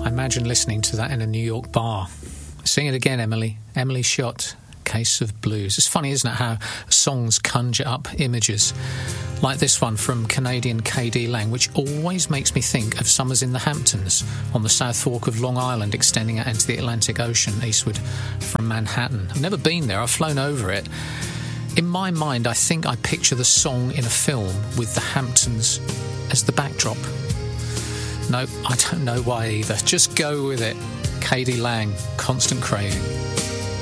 I imagine listening to that in a New York bar. Sing it again, Emily. Emily Schott, Case of Blues. It's funny, isn't it, how songs conjure up images like this one from Canadian K.D. Lang, which always makes me think of summers in the Hamptons on the South Fork of Long Island, extending out into the Atlantic Ocean eastward from Manhattan. I've never been there, I've flown over it. In my mind, I think I picture the song in a film with the Hamptons as the backdrop. No, I don't know why either. Just go with it. K.D. Lang, Constant Craving.